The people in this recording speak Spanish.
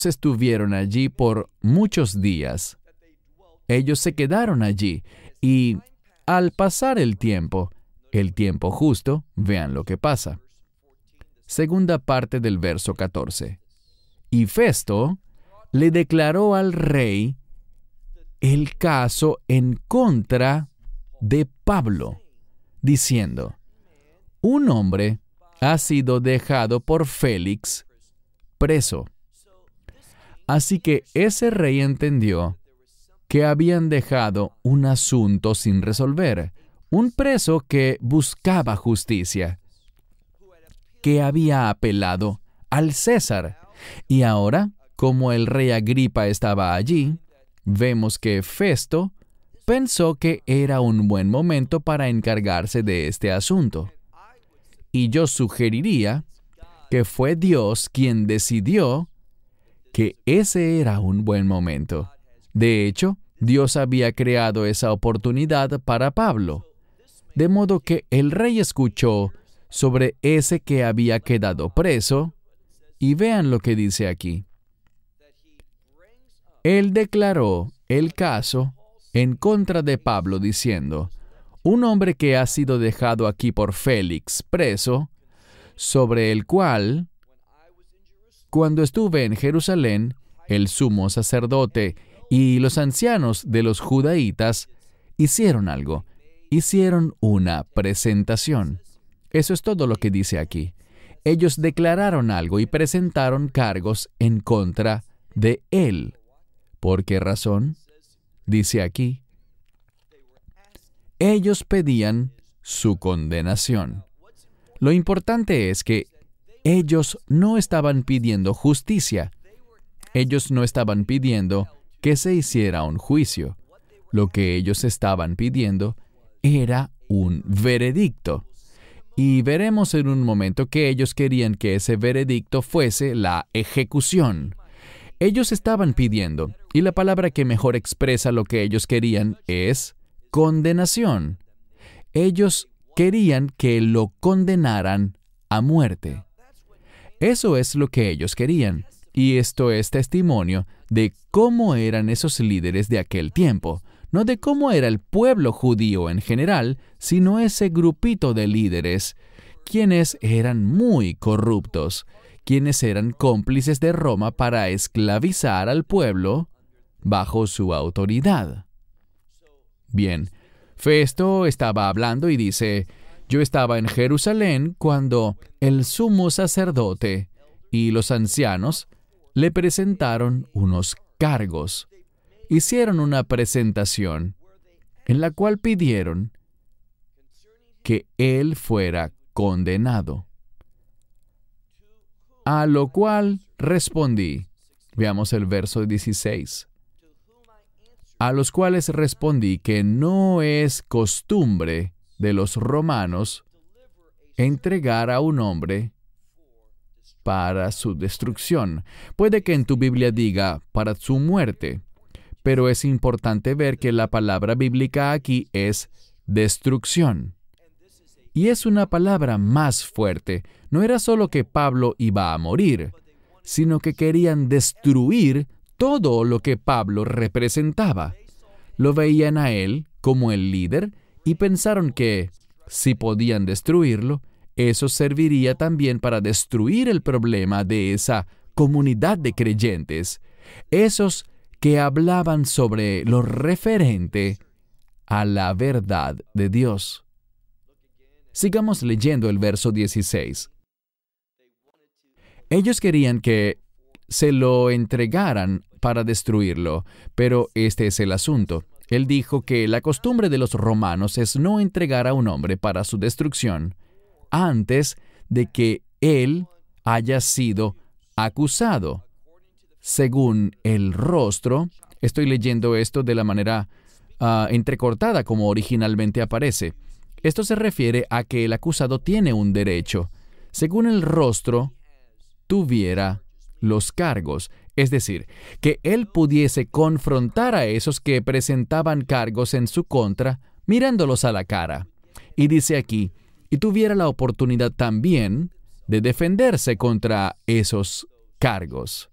estuvieron allí por muchos días. Ellos se quedaron allí y al pasar el tiempo justo, vean lo que pasa. Segunda parte del verso 14. Y Festo le declaró al rey el caso en contra de Pablo, diciendo: un hombre ha sido dejado por Félix preso. Así que ese rey entendió que habían dejado un asunto sin resolver, un preso que buscaba justicia, que había apelado al César. Y ahora, como el rey Agripa estaba allí, vemos que Festo pensó que era un buen momento para encargarse de este asunto. Y yo sugeriría que fue Dios quien decidió que ese era un buen momento. De hecho, Dios había creado esa oportunidad para Pablo. De modo que el rey escuchó sobre ese que había quedado preso, y vean lo que dice aquí. Él declaró el caso en contra de Pablo diciendo: un hombre que ha sido dejado aquí por Félix preso, sobre el cual, cuando estuve en Jerusalén, el sumo sacerdote y los ancianos de los judaítas hicieron algo, hicieron una presentación. Eso es todo lo que dice aquí. Ellos declararon algo y presentaron cargos en contra de él. ¿Por qué razón? Dice aquí, ellos pedían su condenación. Lo importante es que ellos no estaban pidiendo justicia. Ellos no estaban pidiendo que se hiciera un juicio. Lo que ellos estaban pidiendo era un veredicto. Y veremos en un momento que ellos querían que ese veredicto fuese la ejecución. Ellos estaban pidiendo, y la palabra que mejor expresa lo que ellos querían es condenación. Ellos querían que lo condenaran a muerte. Eso es lo que ellos querían, y esto es testimonio de cómo eran esos líderes de aquel tiempo, no de cómo era el pueblo judío en general, sino ese grupito de líderes, quienes eran muy corruptos, quienes eran cómplices de Roma para esclavizar al pueblo bajo su autoridad. Bien, Festo estaba hablando y dice: yo estaba en Jerusalén cuando el sumo sacerdote y los ancianos le presentaron unos cargos. Hicieron una presentación en la cual pidieron que él fuera condenado. A lo cual respondí, veamos el verso 16, a los cuales respondí que no es costumbre de los romanos entregar a un hombre para su destrucción. Puede que en tu Biblia diga para su muerte, pero es importante ver que la palabra bíblica aquí es destrucción. Y es una palabra más fuerte. No era solo que Pablo iba a morir, sino que querían destruir todo lo que Pablo representaba. Lo veían a él como el líder y pensaron que, si podían destruirlo, eso serviría también para destruir el problema de esa comunidad de creyentes, esos que hablaban sobre lo referente a la verdad de Dios. Sigamos leyendo el verso 16. Ellos querían que se lo entregaran para destruirlo, pero este es el asunto. Él dijo que la costumbre de los romanos es no entregar a un hombre para su destrucción antes de que él haya sido acusado. Según el rostro, estoy leyendo esto de la manera entrecortada como originalmente aparece. Esto se refiere a que el acusado tiene un derecho, según el rostro, tuviera los cargos, es decir, que él pudiese confrontar a esos que presentaban cargos en su contra, mirándolos a la cara. Y dice aquí, y tuviera la oportunidad también de defenderse contra esos cargos.